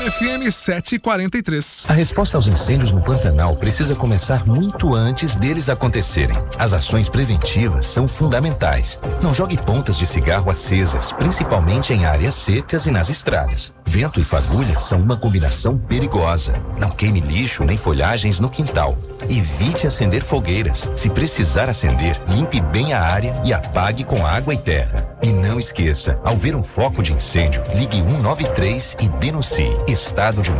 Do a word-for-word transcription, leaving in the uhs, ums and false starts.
F M sete e quarenta e três. A resposta aos incêndios no Pantanal precisa começar muito antes deles acontecerem. As ações preventivas são fundamentais. Não jogue pontas de cigarro acesas, principalmente em áreas secas e nas estradas. Vento e fagulha são uma combinação perigosa. Não queime lixo nem folhagens no quintal. Evite acender fogueiras. Se precisar acender, limpe bem a área e apague com água e terra. E não esqueça, ao ver um foco de incêndio, ligue um nove três e denuncie. Estado de